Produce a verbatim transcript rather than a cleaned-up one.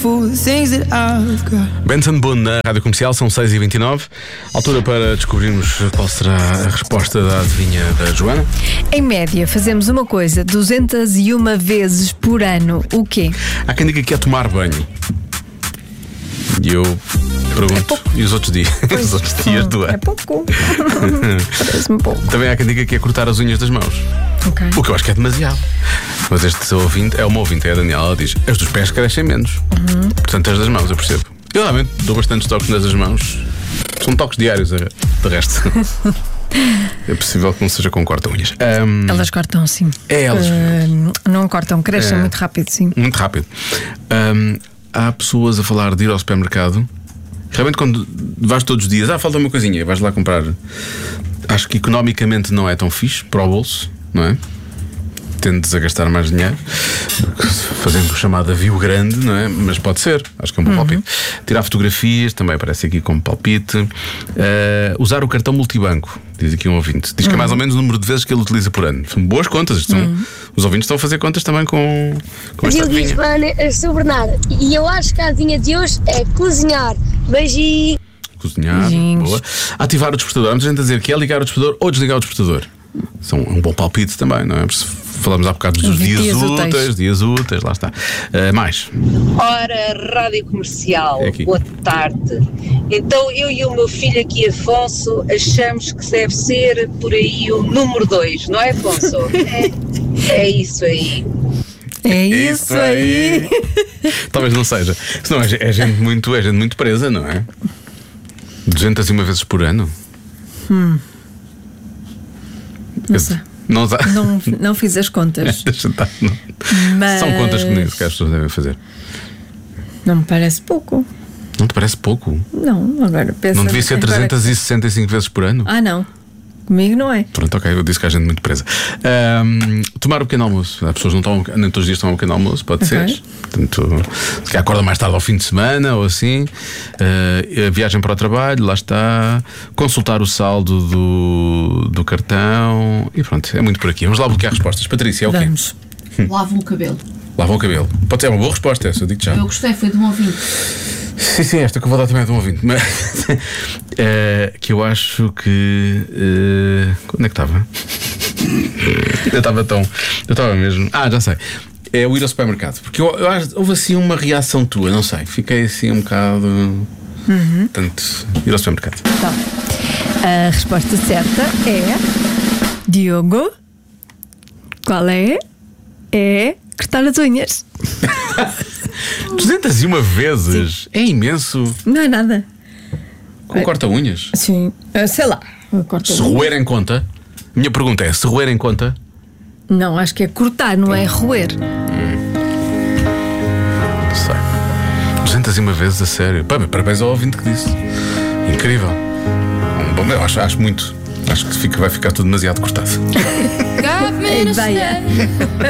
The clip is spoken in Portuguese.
beautiful things that I've got. Benson Boone na Rádio Comercial, são seis e vinte e nove. Altura para descobrirmos qual será a resposta da adivinha da Joana. Em média, fazemos uma coisa duzentas e uma vezes por ano. O quê? Há quem diga que é tomar banho. E eu pergunto, é e os outros dias? Os outros dias do ano? É pouco. Parece-me pouco. Também há quem diga que é cortar as unhas das mãos. Okay. O que eu acho que é demasiado. Mas este ouvinte, é uma ouvinte, é a Daniela, ela diz: as dos pés crescem menos. Uhum. Portanto, as das mãos, eu percebo. Eu realmente dou bastantes toques nas das mãos. São toques diários, de resto. É possível que não seja com corta-unhas. Um, Elas cortam, sim. É, elas. Uh, não cortam, crescem É. muito rápido, sim. Muito rápido. Um, há pessoas a falar de ir ao supermercado. Realmente, quando vais todos os dias, ah, falta uma coisinha, vais lá comprar. Acho que economicamente não é tão fixe para o bolso, não é? Tendes a gastar mais dinheiro, fazendo o chamado avião grande, não é? Mas pode ser, acho que é um bom Uhum. palpite. Tirar fotografias, também aparece aqui como palpite. Uh, usar o cartão multibanco, diz aqui um ouvinte. Diz que é mais ou menos o número de vezes que ele utiliza por ano. São boas contas. Isto são, Uhum. Os ouvintes estão a fazer contas também com, com esta Diogo e adivinha. Joana, eu sou Bernardo e eu acho que a adivinha de hoje é cozinhar. Beijinho. Cozinhar, Beijinhos. boa. Ativar o despertador. Há muita gente a dizer que é ligar o despertador ou desligar o despertador. São um bom palpite também, não é? Falamos há bocado dos dias, Dias úteis, úteis. dias úteis, lá está. Uh, mais. Ora, Rádio Comercial, É aqui. boa tarde. Então eu e o meu filho aqui, Afonso, achamos que deve ser por aí o número dois, não é, Afonso? é, é isso aí. É isso aí. Talvez não seja. Senão é, é, gente muito, é gente muito presa, não é? duzentas e uma vezes por ano. Hum. Não sei. Não, dá. Não, não fiz as contas. Deixa estar, não. Mas São contas que nem sequer as pessoas devem fazer. não me parece pouco. Não te parece pouco? Não, agora pensa. Não devia ser agora- trezentas e sessenta e cinco vezes por ano? Ah, não. Comigo não é. Pronto, ok, eu disse que há gente muito presa. Ahm, tomar o pequeno almoço. As pessoas não tomam, nem todos os dias tomam um pequeno almoço, pode Ok. ser. Portanto, se calhar acorda mais tarde ao fim de semana ou assim. Ah, a viagem para o trabalho, lá está. Consultar o saldo do, do cartão. E pronto, é muito por aqui. Vamos lá bloquear respostas. Patrícia, é o quê? Vamos. Lavam o cabelo. Lavam o cabelo. Pode ser uma boa resposta essa, eu digo já. Eu gostei, foi de um ouvinte. Sim, sim, esta que eu vou dar também é de um ouvinte. Mas eh, que eu acho que. eh, quando é que estava? Eu estava tão. Eu estava mesmo. Ah, já sei. É o ir ao supermercado. Porque eu, eu acho, houve assim uma reação tua, não sei. Fiquei assim um bocado. Uhum. Portanto, ir ao supermercado. Então, a resposta certa é Diogo. Qual é? É cortar as unhas. duzentas e uma vezes? É imenso. Não é nada. Com corta-unhas. Sim. Ah, sei lá. Corta Se roer em conta. Minha pergunta é: se roer em conta? Não, acho que é cortar, não é roer. Não sei. duzentas e uma vezes, a sério. Pá, mas parabéns ao ouvinte que disse. Incrível. Um bom, eu acho, acho muito. Acho que fica, vai ficar tudo demasiado cortado. É ideia.